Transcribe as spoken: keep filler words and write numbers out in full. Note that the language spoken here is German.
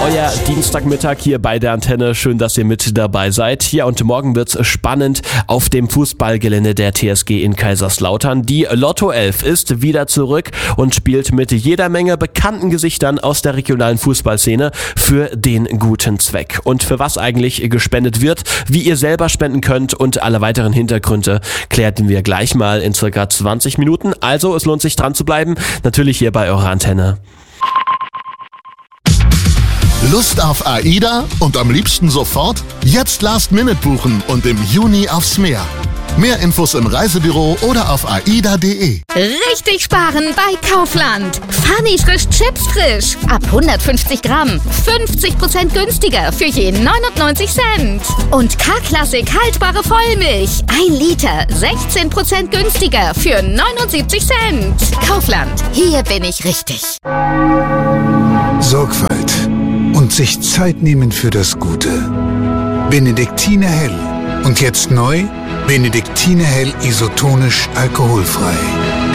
euer Dienstagmittag hier bei der Antenne. Schön, dass ihr mit dabei seid. Ja, und morgen wird's spannend auf dem Fußballgelände der T S G in Kaiserslautern. Die Lotto elf ist wieder zurück und spielt mit jeder Menge bekannten Gesichtern aus der regionalen Fußballszene für den guten Zweck. Und für was eigentlich gespendet wird, wie ihr selber spenden könnt und alle weiteren Hintergründe klärten wir gleich mal in circa zwanzig Minuten. Also, es lohnt sich dran zu bleiben. Natürlich hier bei eurer Antenne. Lust auf AIDA und am liebsten sofort? Jetzt Last Minute buchen und im Juni aufs Meer. Mehr Infos im Reisebüro oder auf aida punkt de. Richtig sparen bei Kaufland. Funny frisch Chips frisch. Ab hundertfünfzig Gramm. fünfzig Prozent günstiger für je neunundneunzig Cent. Und K-Klassik haltbare Vollmilch. ein Liter. sechzehn Prozent günstiger für neunundsiebzig Cent. Kaufland. Hier bin ich richtig. Sorgfalt und sich Zeit nehmen für das Gute. Benediktiner Hell. Und jetzt neu, Benediktiner Hell isotonisch alkoholfrei.